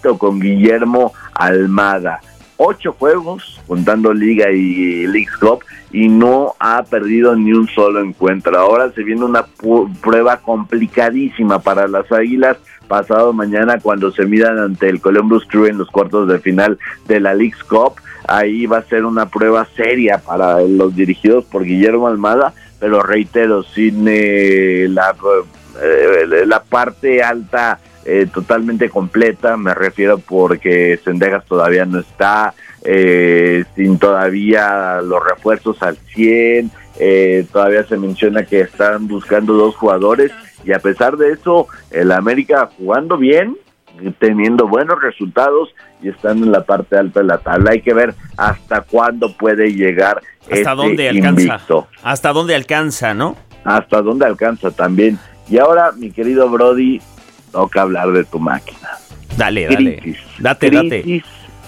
invicto con Guillermo Almada. 8 juegos, contando Liga y Leagues Cup, y no ha perdido ni un solo encuentro. Ahora se viene una prueba complicadísima para las Águilas, pasado mañana cuando se midan ante el Columbus Crew en los cuartos de final de la Leagues Cup. Ahí va a ser una prueba seria para los dirigidos por Guillermo Almada, pero reitero, sin la parte alta totalmente completa, me refiero porque Zendejas todavía no está, sin todavía los refuerzos al 100, todavía se menciona que están buscando 2 jugadores, y a pesar de eso, el América jugando bien, teniendo buenos resultados y estando en la parte alta de la tabla. Hay que ver hasta cuándo puede llegar hasta dónde alcanza, hasta dónde alcanza, ¿no? Hasta dónde alcanza también. Y ahora, mi querido Brody, toca hablar de tu máquina. Dale. Crisis.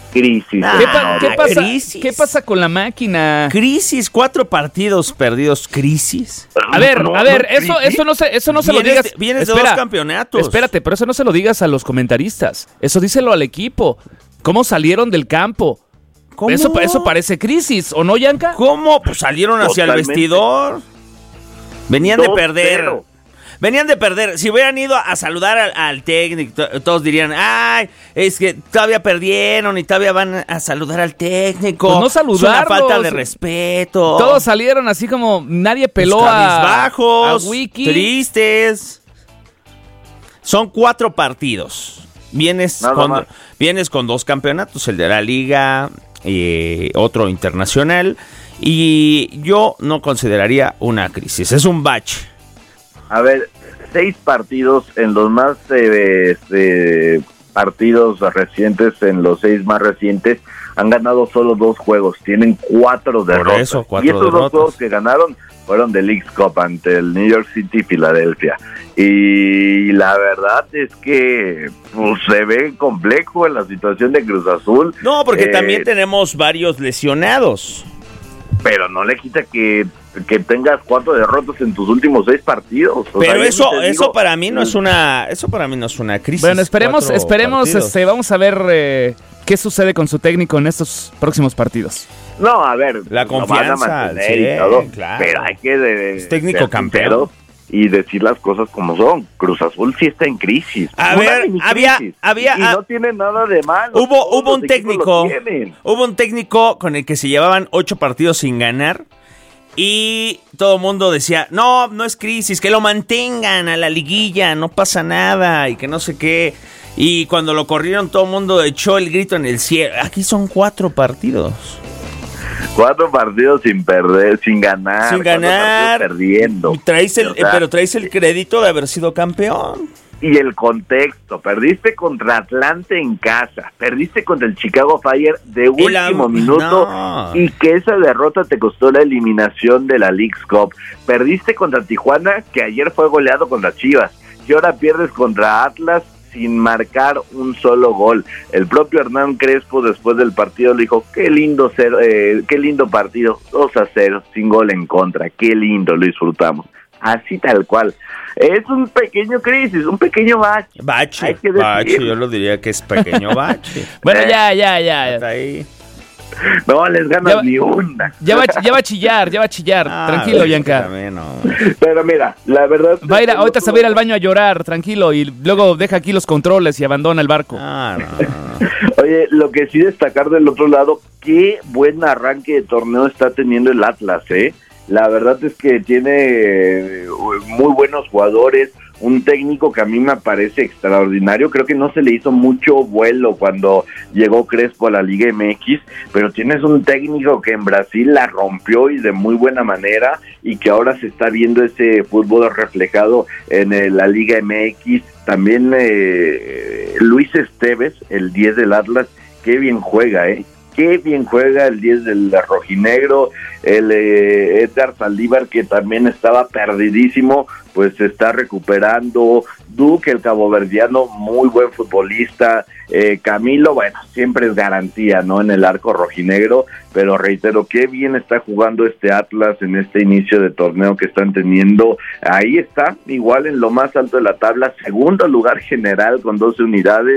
¿Qué pasa con la máquina? Crisis, 4 partidos perdidos, crisis. A ver, eso no se lo digas. Vienes de 2 campeonatos. Espérate, pero eso no se lo digas a los comentaristas. Eso díselo al equipo. ¿Cómo salieron del campo? ¿Cómo? Eso parece crisis, ¿o no, Yanka? ¿Cómo? Pues salieron hacia el vestidor. Venían de perder. Si hubieran ido a saludar al técnico, todos dirían, ay, es que todavía perdieron y todavía van a saludar al técnico. Pues no saludarlos. Es una falta de respeto. Todos salieron así como nadie peló a Wiki. Tristes. Son 4 partidos. Vienes con 2 campeonatos, el de la Liga y otro internacional. Y yo no consideraría una crisis, es un bache. A ver, 6 partidos en los más partidos recientes, en los 6 más recientes, han ganado solo 2 juegos, tienen 4 derrotas. Por eso, 4 y esos derrotas. 2 juegos que ganaron fueron de Leagues Cup ante el New York City y Filadelfia. Y la verdad es que pues, se ve complejo en la situación de Cruz Azul. No, porque también tenemos varios lesionados. Pero no le quita que tengas 4 derrotas en tus últimos 6 partidos. Pero eso para mí no es una crisis. Bueno, esperemos, vamos a ver qué sucede con su técnico en estos próximos partidos. No, a ver, la confianza, y todo, claro. Pero hay que es técnico campeón y decir las cosas como son. Cruz Azul sí está en crisis. Había y no tiene nada de malo. Hubo un técnico con el que se llevaban 8 partidos sin ganar. Y todo el mundo decía, no es crisis, que lo mantengan a la liguilla, no pasa nada, y que no sé qué. Y cuando lo corrieron, todo el mundo echó el grito en el cielo. Aquí son 4 partidos. 4 partidos sin perder, sin ganar. Perdiendo. Pero traes el crédito de haber sido campeón. Y el contexto, perdiste contra Atlante en casa, perdiste contra el Chicago Fire de último minuto, y que esa derrota te costó la eliminación de la Leagues Cup. Perdiste contra Tijuana, que ayer fue goleado contra Chivas, y ahora pierdes contra Atlas sin marcar un solo gol. El propio Hernán Crespo después del partido le dijo, qué lindo partido, 2-0, sin gol en contra, qué lindo, lo disfrutamos. Así tal cual. Es un pequeño crisis, un pequeño bache. Yo lo diría que es pequeño bache. Bueno, ya. Hasta ahí. No les ganas ni una. Ya va a chillar. Tranquilo, Yanka. No. Pero mira, la verdad... Ahorita se va a ir al baño a llorar, tranquilo, y luego deja aquí los controles y abandona el barco. No. Oye, lo que sí destacar del otro lado, qué buen arranque de torneo está teniendo el Atlas, La verdad es que tiene muy buenos jugadores, un técnico que a mí me parece extraordinario. Creo que no se le hizo mucho vuelo cuando llegó Crespo a la Liga MX, pero tienes un técnico que en Brasil la rompió y de muy buena manera, y que ahora se está viendo ese fútbol reflejado en la Liga MX. También Luis Esteves, el 10 del Atlas, qué bien juega, Qué bien juega el 10 del rojinegro. El Edgar Saldívar, que también estaba perdidísimo, pues se está recuperando. Duque, el caboverdiano, muy buen futbolista. Camilo, bueno, siempre es garantía, ¿no? En el arco rojinegro, pero reitero, qué bien está jugando este Atlas en este inicio de torneo que están teniendo. Ahí está, igual en lo más alto de la tabla, segundo lugar general con 12 unidades.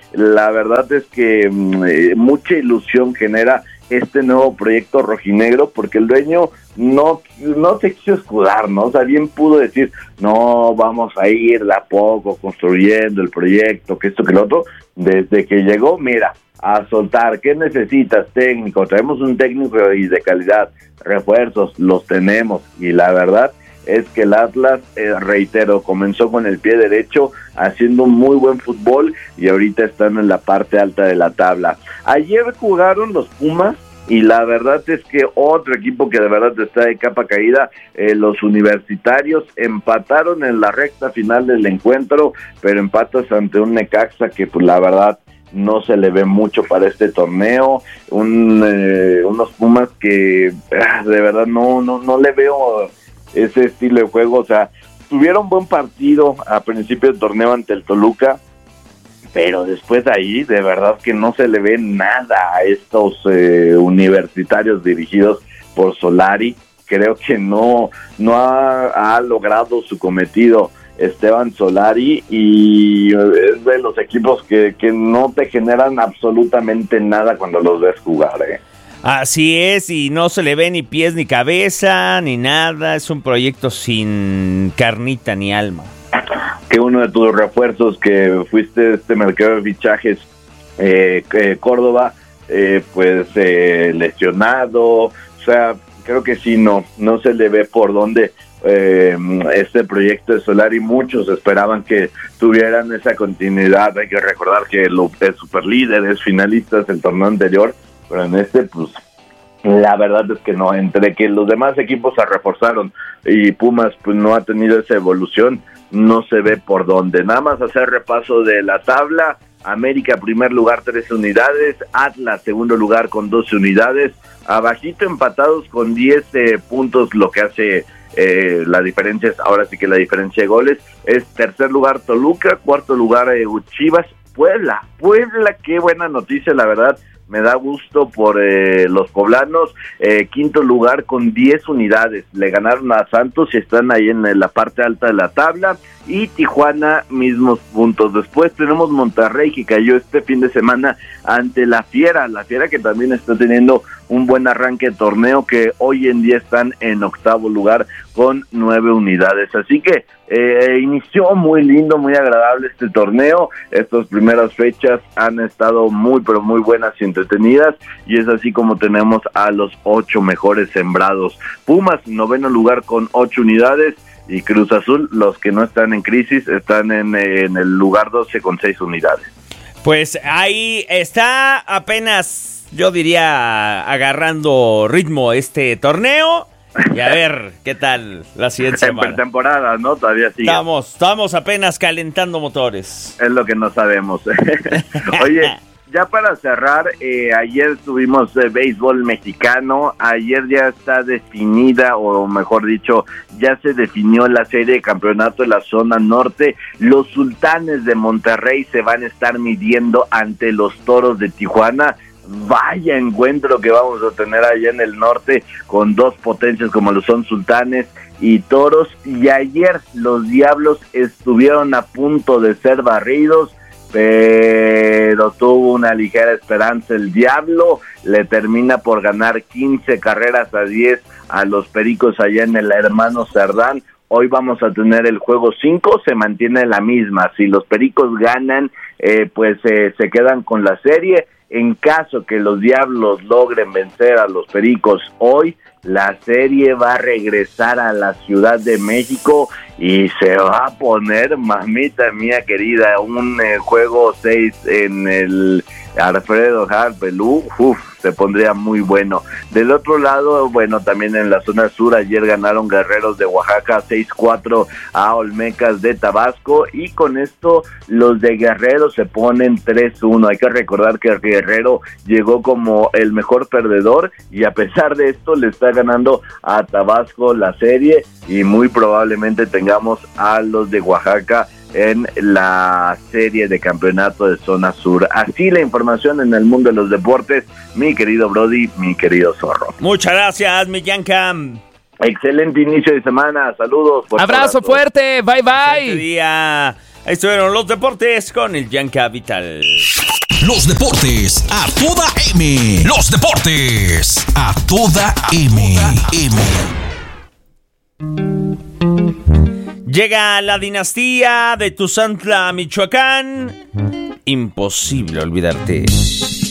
la verdad es que mucha ilusión genera este nuevo proyecto rojinegro, porque el dueño no se quiso escudar, ¿no? O sea, bien pudo decir, no, vamos a ir de a poco construyendo el proyecto, que esto, que lo otro. Desde que llegó, mira, a soltar. ¿Qué necesitas? Técnico. Traemos un técnico y de calidad. Refuerzos, los tenemos. Y la verdad es que el Atlas, reitero, comenzó con el pie derecho, haciendo un muy buen fútbol, y ahorita están en la parte alta de la tabla. Ayer jugaron los Pumas, y la verdad es que otro equipo que de verdad está de capa caída, los Universitarios, empataron en la recta final del encuentro, pero empatas ante un Necaxa que pues la verdad no se le ve mucho para este torneo, unos Pumas que de verdad no le veo ese estilo de juego. O sea, tuvieron buen partido a principio del torneo ante el Toluca, pero después de ahí, de verdad que no se le ve nada a estos Universitarios dirigidos por Solari. Creo que no ha logrado su cometido Esteban Solari, y es de los equipos que no te generan absolutamente nada cuando los ves jugar, Así es, y no se le ve ni pies ni cabeza, ni nada. Es un proyecto sin carnita ni alma. Que uno de tus refuerzos que fuiste este mercado de fichajes, Córdoba, lesionado. O sea, creo que sí, no se le ve por dónde este proyecto de Solari. Muchos esperaban que tuvieran esa continuidad. Hay que recordar que el superlíder es finalista del torneo anterior, pero en este, pues, la verdad es que no. Entre que los demás equipos se reforzaron y Pumas, pues, no ha tenido esa evolución, no se ve por dónde. Nada más hacer repaso de la tabla. América, primer lugar, 13 unidades. Atlas, segundo lugar, con 12 unidades. Abajito, empatados con 10 puntos, lo que hace la diferencia, ahora sí que la diferencia de goles. Es tercer lugar Toluca, cuarto lugar Chivas. Puebla, qué buena noticia, la verdad. Me da gusto por los poblanos. Quinto lugar con 10 unidades. Le ganaron a Santos y están ahí en la parte alta de la tabla. Y Tijuana, mismos puntos. Después tenemos Monterrey, que cayó este fin de semana ante la Fiera. La Fiera, que también está teniendo un buen arranque de torneo, que hoy en día están en octavo lugar con 9 unidades. Así que inició muy lindo, muy agradable este torneo. Estas primeras fechas han estado muy, pero muy buenas y entretenidas, y es así como tenemos a los 8 mejores sembrados. Pumas, noveno lugar con 8 unidades, y Cruz Azul, los que no están en crisis, están en el lugar 12 con 6 unidades. Pues ahí está apenas, yo diría, agarrando ritmo este torneo. Y a ver qué tal la siguiente semana. En pretemporada, ¿no? Todavía sigue. Estamos apenas calentando motores. Es lo que no sabemos. Oye, ya para cerrar, ayer tuvimos béisbol mexicano. Ayer ya está definida, o mejor dicho, ya se definió la serie de campeonato de la zona norte. Los Sultanes de Monterrey se van a estar midiendo ante los Toros de Tijuana. Vaya encuentro que vamos a tener allá en el norte, con dos potencias como lo son Sultanes y Toros. Y ayer los Diablos estuvieron a punto de ser barridos, pero tuvo una ligera esperanza el Diablo. Le termina por ganar 15 carreras a 10 a los Pericos allá en el Hermano Cerdán. Hoy vamos a tener el juego 5, se mantiene la misma. Si los Pericos ganan, se quedan con la serie. En caso que los Diablos logren vencer a los Pericos hoy, la serie va a regresar a la Ciudad de México y se va a poner, mamita mía querida, un juego 6 en el Alfredo Harpelú. Se pondría muy bueno. Del otro lado, bueno, también en la zona sur, ayer ganaron Guerreros de Oaxaca 6-4 a Olmecas de Tabasco, y con esto los de Guerrero se ponen 3-1. Hay que recordar que Guerrero llegó como el mejor perdedor, y a pesar de esto le está ganando a Tabasco la serie, y muy probablemente tengamos a los de Oaxaca en la serie de campeonato de zona sur. Así la información en el mundo de los deportes, mi querido Brody, mi querido Zorro. Muchas gracias, mi Yanka. Excelente inicio de semana, saludos. Abrazo fuerte, bye bye. Excelente día. Ahí estuvieron los deportes con el Yanka Vital. Los deportes a toda M. Los deportes a toda M. Llega la dinastía de Tuzantla, Michoacán. Imposible olvidarte.